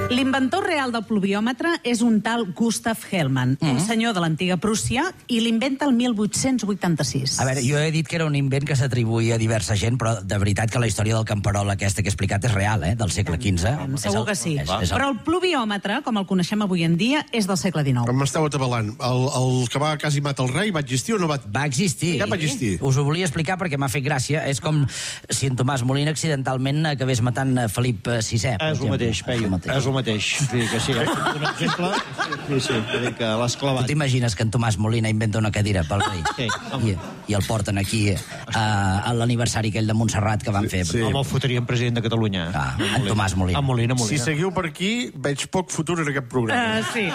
L'inventor real del pluviòmetre és un tal Gustav Hellmann, un senyor de l'antiga Prússia, i l'inventa el 1886. A veure, jo he dit que era un invent que s'atribuïa a diversa gent, però de veritat que la història del camperol aquesta que he explicat és real, del segle XV. Segur que sí. Però el pluviòmetre, com el coneixem avui en dia, és del segle XIX. M'esteu atabalant. El que va quasi matar el rei va existir o no va... Va existir. Ja va existir. Us ho volia explicar perquè m'ha fet gràcia. És com si en Tomàs Molina accidentalment acabés matant Felip VI. És el mateix, Peyu. És el mateix. Que sí, un exemple... Sí, que l'has clavat. Tu t'imagines que en Tomàs Molina inventa una cadira pel rei? Sí. I el porten aquí a l'aniversari aquell de Montserrat que van fer. Home, el fotríem president de Catalunya. En Tomàs Molina. Molina. Si seguiu per aquí, veig poc futur en aquest programa. Sí.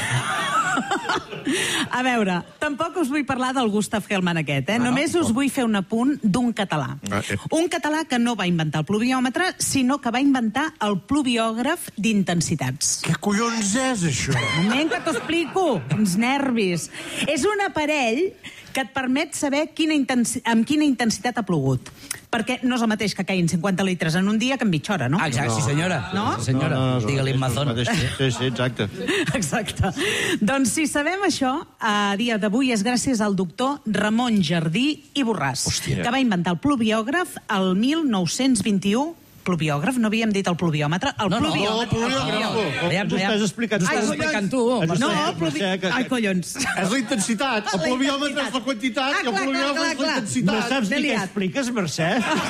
A veure, tampoc us vull parlar del Gustav Hellmann aquest, Només us vull fer un apunt d'un català. Un català que no va inventar el pluviòmetre, sinó que va inventar el pluviògraf d'intensitats. Què collons és, això? Un moment que t'ho explico, quins nervis. És un aparell que et permet saber amb quina intensitat ha plogut. Perquè no és el mateix que caiguin 50 litres en un dia que en mitja hora, no? Exacte, sí senyora. No? Sí senyora, digue-li en Mazón. Sí, exacte. Exacte. Doncs si sabem això, a dia d'avui és gràcies al doctor Ramon Jardí i Borràs, que va inventar el pluviògraf el 1921. Pluviògraf? No havíem dit el pluviòmetre? El pluviòmetre. Ja T'has explicat. Estàs explicant tu. Ai, collons. És la intensitat. El pluviòmetre és la quantitat i el pluviòmetre és la No intensitat. saps ni què expliques, Mercè?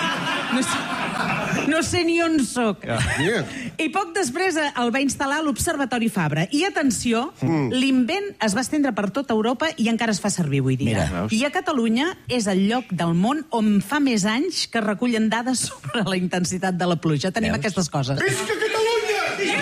No sé ni on soc. I poc després el va instal·lar a l'Observatori Fabra. I atenció, l'invent es va estendre per tota Europa i encara es fa servir avui dia. I a Catalunya és el lloc del món on fa més anys que es recullen dades sobre la intensitat de la pluja. Tenim aquestes coses. Visca Catalunya!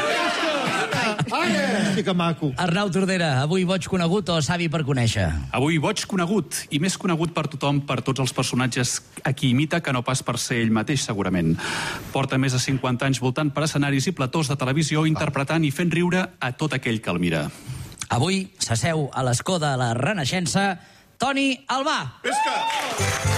Hosti, que maco. Arnau Tordera, avui boig conegut o savi per conèixer? Avui boig conegut, i més conegut per tothom, per tots els personatges a qui imita, que no pas per ser ell mateix, segurament. Porta més de 50 anys voltant per escenaris i platós de televisió, interpretant i fent riure a tot aquell que el mira. Avui s'asseu a l'escó de la Renaixença Toni Albà. Visca!